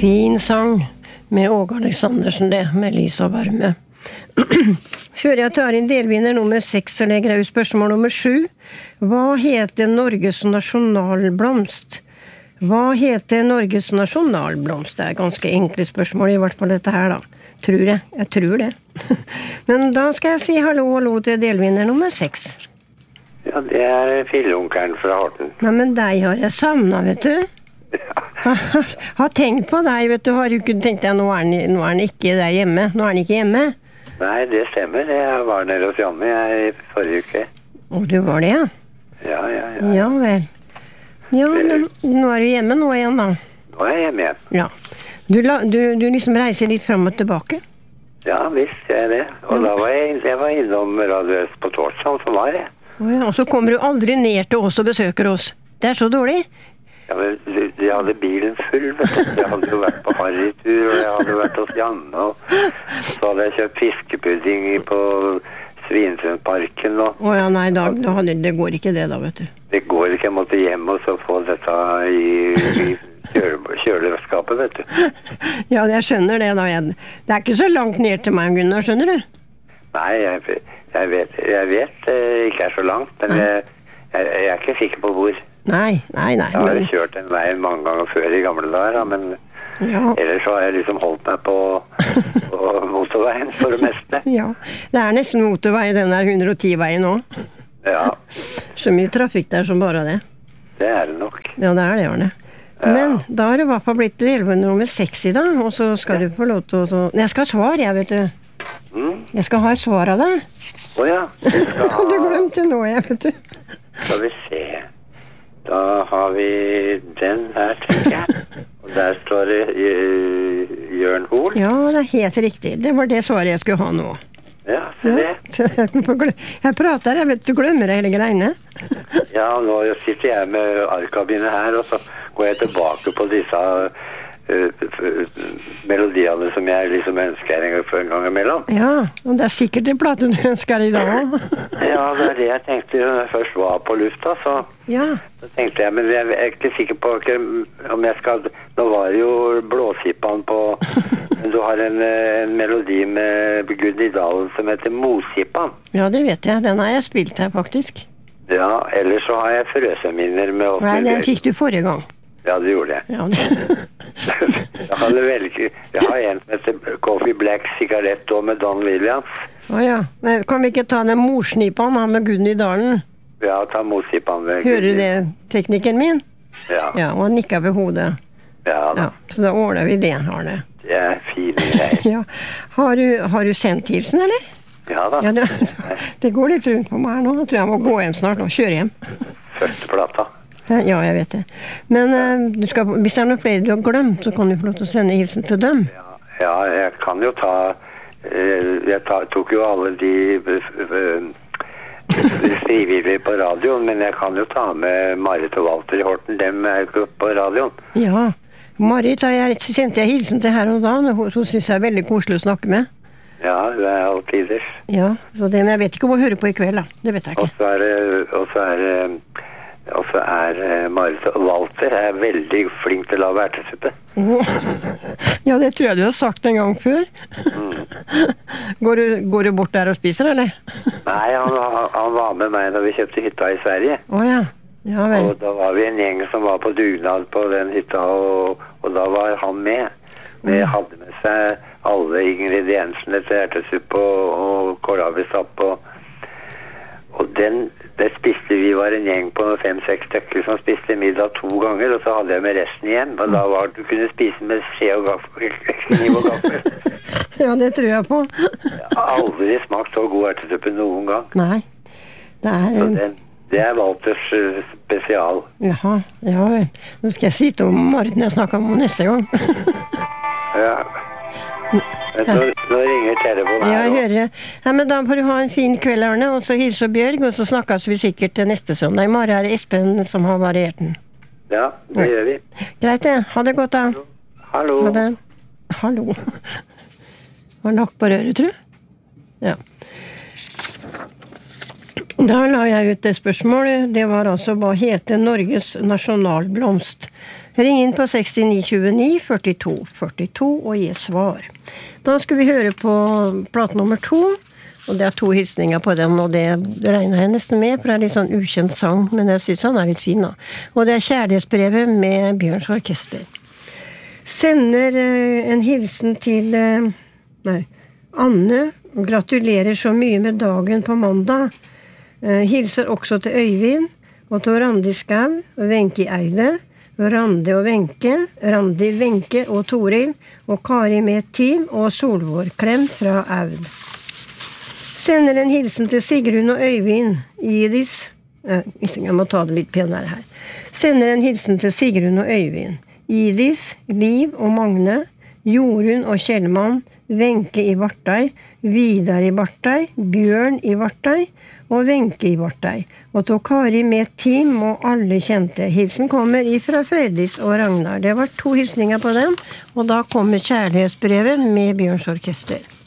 Fin sang med Åge Aleksandersen det, med lys og varme. Før jeg tar inn delvinner nummer 6, så legger jeg ut spørsmål nummer 7. Hva heter Norges nasjonalblomst? Hva heter Norges nasjonalblomst? Det ganske enkle spørsmål, i hvert fall dette her da. Tror jeg. Jeg tror det. Men da skal jeg si hallo til delvinner nummer 6. Ja, det filleonkeren fra Horten. Nei, men deg har jeg savnet, vet du. Har tenkt på deg, vet du. Har du ikke tenkt deg, nå er han ikke der hjemme. Nå er han ikke hjemme. Nei, det stemmer. Jeg var nede hos Janne i forrige uke. Og du var det, ja? Ja. Ja vel. Ja, nå er du hjemme nå igjen da. Nå er jeg hjemme igjen. Ja. Du liksom reiser litt frem og tilbake? Ja, visst jeg det. Og da var jeg var innom Radio Øst på torsdag, så var jeg. Ja, og så kommer du aldri ned til oss og besøker oss. Det så dårlig. Ja, men jeg hadde bilen full, vet du. Jeg hadde jo vært på Harrytur, og jeg hadde vært hos Janne, og så hadde jeg kjøpt fiskepudding på Svinesundparken. Ja, nei, det går ikke det da, vet du. Det går ikke, jeg måtte hjem og så få dette i kjøleskapet, vet du. Ja, jeg skjønner det da. Det ikke så langt ned til meg, Gunnar, skjønner du? Nei, jeg vet det ikke så langt, men jeg ikke sikker på hvor. Nei. Jeg har kjørt en vei mange ganger før i gamle dager, men ellers så har jeg liksom holdt meg på motorveien for det meste. Ja, det nesten motorvei, den 110-veien nå. Ja. Så mye trafikk der som bare det. Det det nok. Ja, det det, Arne. Men da har det i hvert fall blitt delvinner nummer 6 i dag, og så skal du få lov til å... Jeg skal ha svar, jeg, vet du. Jeg skal ha et svar av deg. Åja. Du glemte nå, jeg, vet du. Skal vi se... Da har vi den her, tenker jeg. Og der står det Jørn Hoel. Ja, det helt riktig. Det var det svaret jeg skulle ha nå. Ja, se det. Jeg prater, jeg vet du glemmer det hele greiene. Ja, nå sitter jeg med arkabine her, og så går jeg tilbake på disse melodiene som jeg liksom ønsker en gang imellom. Ja, og det sikkert en plate du ønsker i dag. Ja, det det jeg tenkte når jeg først var på lufta, så tenkte jeg, men jeg ikke sikker på om jeg skal, nå var det jo Blåsippan på, men du har en melodi med Gud i Dalen som heter Mosippan. Ja, det vet jeg, den har jeg spilt her faktisk. Ja, ellers så har jeg Frøseminner med... Nei, den fikk du forrige gang. Ja, det gjorde jeg. Ja, jeg har en som heter Coffee Black Cigarette og med Don Williams. Ja, men kan vi ikke ta den morsnipan med Guden i Dalen? Ja, ta morsnipan med Guden. Hører du det, teknikken min? Ja. Ja, og nikker ved hodet. Ja, så da ordner vi det, Arne. Det fine greier. Ja. Har du sendt hilsen, eller? Ja da. Ja, det går litt rundt på meg her nå. Jeg tror jeg må gå hjem snart og kjøre hjem. Første plata. Ja, jeg vet det. Men hvis det noen flere du har glemt, så kan du få lov til å sende hilsen til dem. Ja, jeg kan jo ta... Jeg tok jo alle de frivillige på radioen, men jeg kan jo ta med Marit og Walter i Horten. Dem jo ikke på radioen. Ja, Marit sendte jeg hilsen til her og da. Hun synes jeg veldig koselig å snakke med. Ja, det alltid. Ja, men jeg vet ikke om hun hører på i kveld, da. Det vet jeg ikke. Og så Marit og Walter veldig flink til å lage ertesuppe. Ja, det tror jeg du har sagt en gang før. Går du bort der og spiser, eller? Nei, han var med meg da vi kjøpte hytta i Sverige. Ja vel. Og da var vi en gjeng som var på dugnad på den hytta, og da var han med. Vi hadde med seg alle ingrediensene til ertesuppe og kålrabistapp og det spiste vi, var en gjeng på 5-6 stykker som spiste middag 2 ganger, og så hadde jeg med resten igjen, og da var du kunne spise med skje og gaffel, kniv og gaffel. Ja, det tror jeg på. Jeg har aldri smakt så god ertesuppe noen gang. Nei, så det Walters spesial. Jaha, ja vel. Nå skal jeg si til Marit når jeg snakker om neste gang. Ja. Nå ringer telefonen her. Ja, jeg hører det. Ja, men da får du ha en fin kveld, Arne, og så hilser Bjørg, og så snakkes vi sikkert til neste søndag. I morgen det Espen som har variert den. Ja, det gjør vi. Greit det. Ha det godt da. Hallo. Ha det. Hallo. Var lagt på røret, tror du? Ja. Da la jeg ut det spørsmålet. Det var altså, hva heter Norges nasjonalblomst? Ring inn på 6929 42 42 og gi svar. Da skal vi høre på plate nummer 2, og det 2 hilsninger på den, og det regner jeg nesten med, for det litt sånn ukjent sang, men jeg synes han litt fin da. Og det kjærlighetsbrevet med Bjørns Orkester. Sender en hilsen til Anne, gratulerer så mye med dagen på mandag. Hilser også til Øyvind, og til Randi Skau, Wenche Eide, Randi og Wenche, Randi, Wenche og Toril, og Kari med team, og Solvår Klem fra Aud. Sender en hilsen til Sigrun og Øyvind, Idis, jeg må ta det litt penere her. Sender en hilsen til Sigrun og Øyvind, Idis, Liv og Magne, Jorunn og Kjellmann, Wenche i Vartei, Vidar i Vartei, Bjørn i Vartei og Wenche i Vartei. Og til Kari med team og alle kjente. Hilsen kommer ifra Ferdis og Ragnar. Det var 2 hilsninger på den, og da kommer kjærlighetsbrevet med Bjørns Orkester.